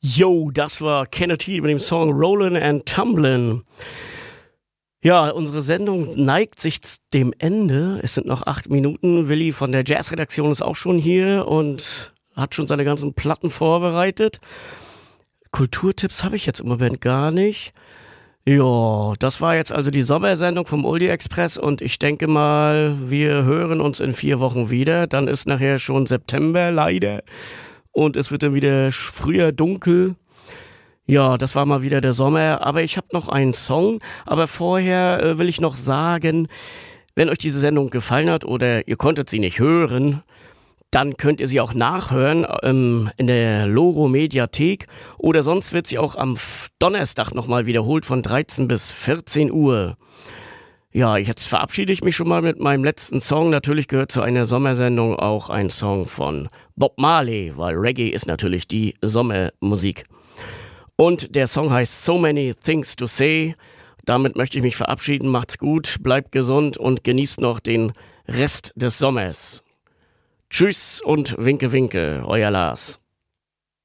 Yo, das war Kennedy mit dem Song Rollin' and Tumblin'. Ja, unsere Sendung neigt sich dem Ende. Es sind noch 8 Minuten. Willi von der Jazzredaktion ist auch schon hier und hat schon seine ganzen Platten vorbereitet. Kulturtipps habe ich jetzt im Moment gar nicht. Ja, das war jetzt also die Sommersendung vom Oldie Express und ich denke mal, wir hören uns in 4 Wochen wieder. Dann ist nachher schon September, leider. Und es wird dann wieder früher dunkel. Ja, das war mal wieder der Sommer. Aber ich habe noch einen Song. Aber vorher will ich noch sagen, wenn euch diese Sendung gefallen hat oder ihr konntet sie nicht hören, dann könnt ihr sie auch nachhören in der Loro Mediathek oder sonst wird sie auch am Donnerstag nochmal wiederholt von 13 bis 14 Uhr. Ja, jetzt verabschiede ich mich schon mal mit meinem letzten Song. Natürlich gehört zu einer Sommersendung auch ein Song von Bob Marley, weil Reggae ist natürlich die Sommermusik. Und der Song heißt So Many Things to Say. Damit möchte ich mich verabschieden. Macht's gut, bleibt gesund und genießt noch den Rest des Sommers. Tschüss und winke, winke, euer Lars.